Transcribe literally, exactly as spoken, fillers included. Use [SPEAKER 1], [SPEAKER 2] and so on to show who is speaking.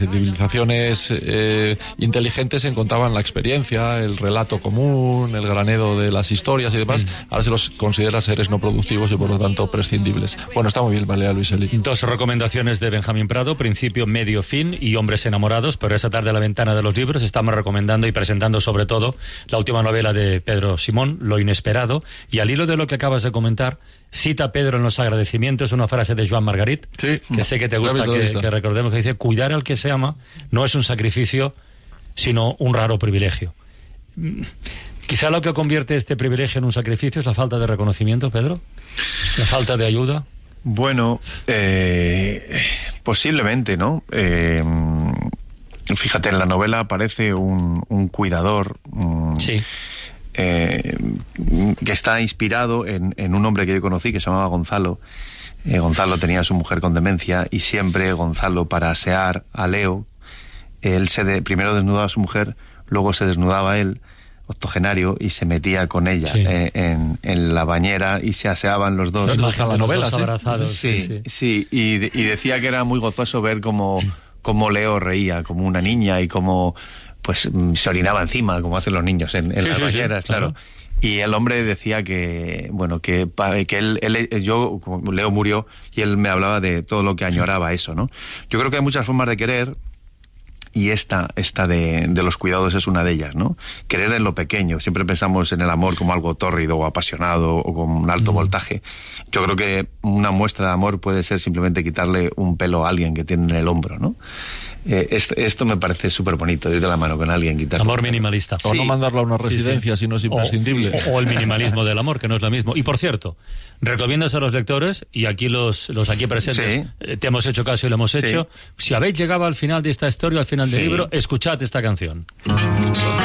[SPEAKER 1] Civilizaciones eh, inteligentes encontraban la experiencia, el relato común, el granero de las historias y demás. Mm. Ahora se los considera seres no productivos y por lo tanto prescindibles. Bueno, está muy bien, Balea Luis Eli.
[SPEAKER 2] Dos recomendaciones de Benjamín Prado: Principio, Medio, Fin y Hombres enamorados. Pero esta tarde a la ventana de los libros estamos recomendando y presentando sobre todo la última novela de Pedro Simón, Lo inesperado. Y al hilo de lo que acabas de comentar, cita Pedro en los agradecimientos una frase de Joan Margarit, sí, que sé que te gusta que, que recordemos, que dice: cuidar al que se ama no es un sacrificio, sino un raro privilegio. Quizá lo que convierte este privilegio en un sacrificio es la falta de reconocimiento, Pedro, la falta de ayuda.
[SPEAKER 3] Bueno, eh, posiblemente, ¿no? Eh, fíjate, en la novela aparece un, un cuidador. Un, sí. Eh, que está inspirado en, en un hombre que yo conocí que se llamaba Gonzalo. Eh, Gonzalo tenía a su mujer con demencia y siempre Gonzalo, para asear a Leo, él se de, primero desnudaba a su mujer, luego se desnudaba él, octogenario, y se metía con ella, sí. eh, en, en la bañera, y se aseaban los dos.
[SPEAKER 2] No está la novela, ¿sí?
[SPEAKER 3] Abrazados, sí, sí, sí. sí y, de, y decía que era muy gozoso ver cómo, cómo Leo reía como una niña y cómo pues se orinaba encima, como hacen los niños en, en sí, las sí, bañeras, sí, claro. claro. Y el hombre decía que, bueno, que, que él, él, yo, Leo murió, y él me hablaba de todo lo que añoraba eso, ¿no? Yo creo que hay muchas formas de querer, y esta, esta de, de los cuidados es una de ellas, ¿no? Querer en lo pequeño. Siempre pensamos en el amor como algo tórrido o apasionado o con un alto mm. voltaje. Yo creo que una muestra de amor puede ser simplemente quitarle un pelo a alguien que tiene en el hombro, ¿no? Eh, esto, esto me parece súper bonito, ir de la mano con alguien, quitarle.
[SPEAKER 2] Amor minimalista.
[SPEAKER 1] O sí. no mandarlo a una residencia, sí, sí. si no es imprescindible.
[SPEAKER 2] O, sí. o el minimalismo del amor, que no es lo mismo. Y por cierto, recomiendas a los lectores, y aquí los, los aquí presentes sí. eh, te hemos hecho caso y lo hemos hecho, sí. si habéis llegado al final de esta historia, al final del sí. libro, escuchad esta canción.